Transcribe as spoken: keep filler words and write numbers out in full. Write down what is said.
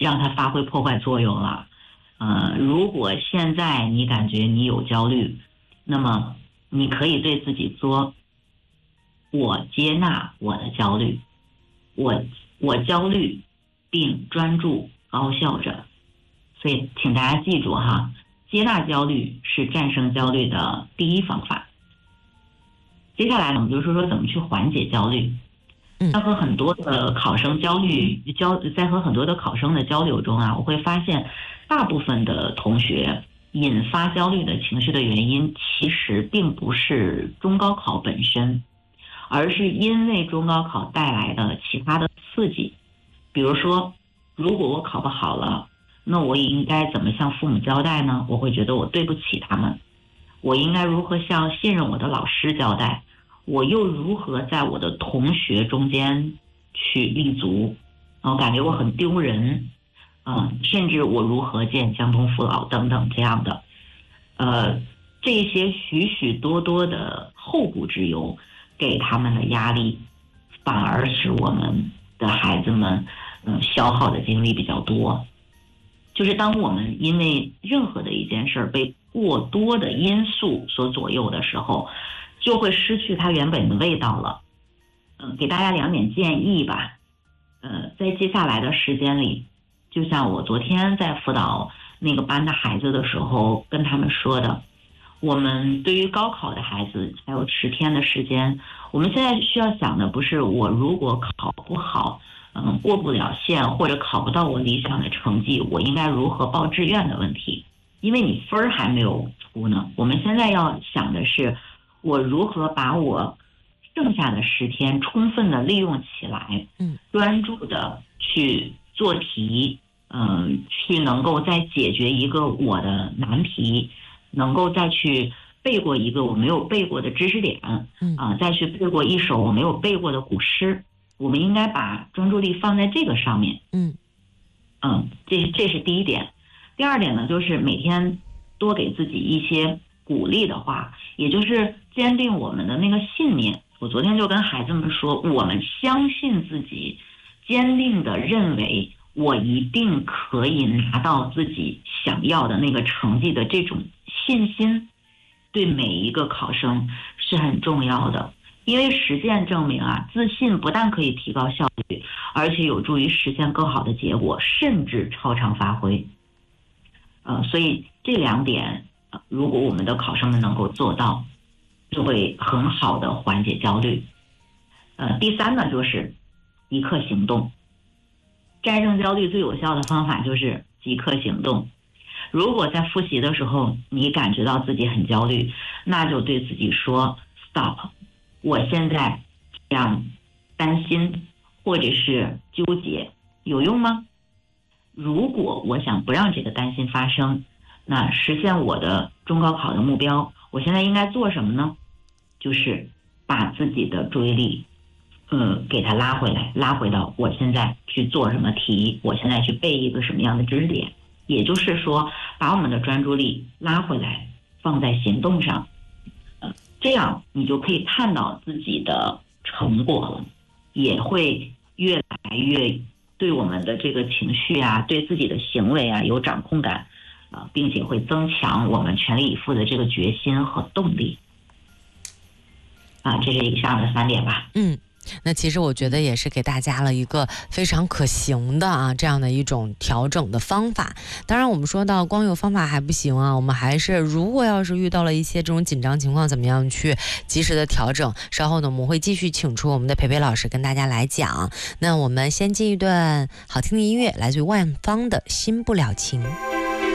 让它发挥破坏作用了。呃，如果现在你感觉你有焦虑，那么你可以对自己说，我接纳我的焦虑，我我焦虑并专注高效着。所以请大家记住哈，接纳焦虑是战胜焦虑的第一方法。接下来呢，我们就说说怎么去缓解焦虑。在和很多的考生焦虑交，在和很多的考生的交流中啊，我会发现，大部分的同学引发焦虑的情绪的原因，其实并不是中高考本身，而是因为中高考带来的其他的刺激。比如说，如果我考不好了，那我应该怎么向父母交代呢？我会觉得我对不起他们。我应该如何向信任我的老师交代？我又如何在我的同学中间去立足？我感觉我很丢人，嗯，甚至我如何见江东父老等等这样的，呃，这些许许多多的后顾之忧，给他们的压力，反而使我们的孩子们，嗯，消耗的精力比较多。就是当我们因为任何的一件事被过多的因素所左右的时候，就会失去它原本的味道了。嗯，给大家两点建议吧。呃，在接下来的时间里，就像我昨天在辅导那个班的孩子的时候跟他们说的，我们对于高考的孩子还有十天的时间，我们现在需要想的不是我如果考不好，嗯，过不了线或者考不到我理想的成绩，我应该如何报志愿的问题，因为你分儿还没有出呢。我们现在要想的是，我如何把我剩下的十天充分的利用起来， 嗯， 专注的去做题，嗯，去能够再解决一个我的难题，能够再去背过一个我没有背过的知识点， 嗯啊，再去背过一首我没有背过的古诗。我们应该把专注力放在这个上面， 嗯嗯，这这是第一点。第二点呢，就是每天多给自己一些鼓励的话，也就是坚定我们的那个信念。我昨天就跟孩子们说，我们相信自己，坚定的认为我一定可以拿到自己想要的那个成绩的这种信心，对每一个考生是很重要的。因为实践证明啊，自信不但可以提高效率，而且有助于实现更好的结果，甚至超常发挥。呃，所以这两点，呃，如果我们的考生们能够做到，就会很好的缓解焦虑。呃，第三呢，就是即刻行动。战胜焦虑最有效的方法就是即刻行动。如果在复习的时候你感觉到自己很焦虑，那就对自己说 stop。我现在这样担心或者是纠结有用吗？如果我想不让这个担心发生，那实现我的中高考的目标，我现在应该做什么呢？就是把自己的注意力嗯，给它拉回来，拉回到我现在去做什么题，我现在去背一个什么样的知识点，也就是说把我们的专注力拉回来，放在行动上。这样你就可以看到自己的成果了，也会越来越对我们的这个情绪啊，对自己的行为啊有掌控感，啊，并且会增强我们全力以赴的这个决心和动力。啊，这是以上的三点吧。 嗯。那其实我觉得也是给大家了一个非常可行的啊这样的一种调整的方法。当然我们说到光有方法还不行啊，我们还是如果要是遇到了一些这种紧张情况，怎么样去及时的调整。稍后呢我们会继续请出我们的培培老师跟大家来讲。那我们先进一段好听的音乐，来自于万芳的心不了情。